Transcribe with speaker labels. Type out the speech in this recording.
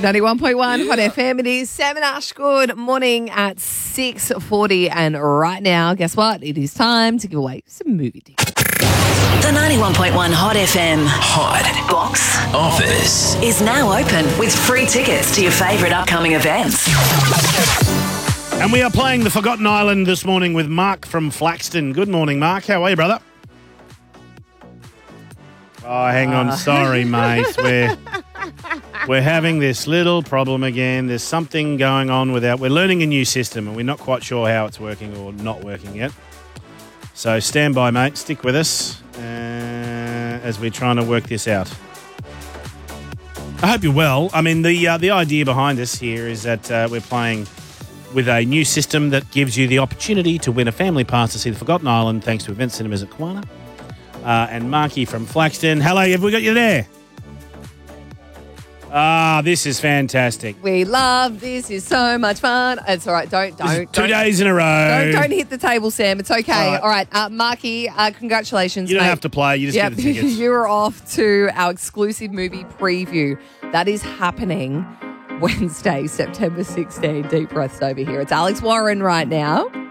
Speaker 1: 91.1 Hot FM. It is Sam and Ash. Good morning at 6:40. And right now, guess what? It is time to give away some movie tickets.
Speaker 2: The 91.1 Hot FM
Speaker 3: Hot
Speaker 2: Box
Speaker 3: Office
Speaker 2: is now open with free tickets to your favourite upcoming events.
Speaker 4: And we are playing The Forgotten Island this morning with Mark from Flaxton. Good morning, Mark. How are you, brother? Oh, hang on. Sorry, mate. We're having this little problem again. There's something going on with we're learning a new system and we're not quite sure how it's working or not working yet. So stand by, mate. Stick with us as we're trying to work this out. I hope you're well. I mean, the idea behind this here is that we're playing with a new system that gives you the opportunity to win a family pass to see The Forgotten Island thanks to Event Cinemas at Kiwana. And Marky from Flaxton. Hello, have we got you there? This is fantastic.
Speaker 1: We love this. Is so much fun. It's all right. Don't.
Speaker 4: 2 days in a row.
Speaker 1: Don't hit the table, Sam. It's okay. All right. Marky, congratulations.
Speaker 4: You don't
Speaker 1: mate.
Speaker 4: have to play. You just get the tickets.
Speaker 1: You're off to our exclusive movie preview. That is happening Wednesday, September 16. Deep breaths over here. It's Alex Warren right now.